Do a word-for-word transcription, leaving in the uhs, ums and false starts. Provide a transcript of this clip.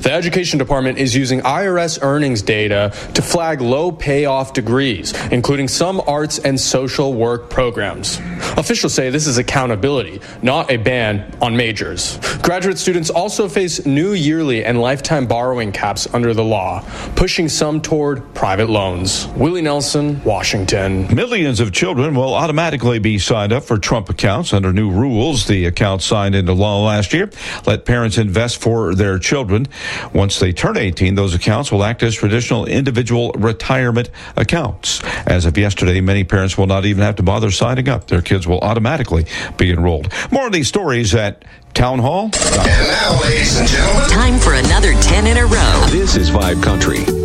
The Education Department is using I R S earnings data to flag low payoff degrees, including some arts and social work programs. Officials say this is accountability, not a ban on majors. Graduate students also face new yearly and lifetime borrowing caps under the law, pushing some toward private loans. Willie Nelson, Washington. Millions of children will automatically be signed up for Trump accounts under new rules. The accounts signed into law last year let parents invest for their children. Once they turn eighteen, those accounts will act as traditional individual retirement accounts. As of yesterday, many parents will not even have to bother signing up. Their kids will automatically be enrolled. More of these stories at Town Hall. And now, ladies and gentlemen, time for another ten in a row. This is Vibe Country.